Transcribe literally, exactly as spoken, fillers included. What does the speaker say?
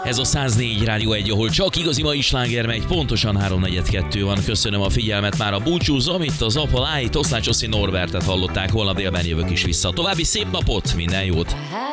Ez a száznégy Rádió egy, ahol csak igazi mai sláger megy, pontosan háromnegyedkettő van. Köszönöm a figyelmet, már a búcsúzom, itt az Apa Light, Oszlácsoszi Norbertet hallották, holnap délben jövök is vissza. További szép napot, minden jót!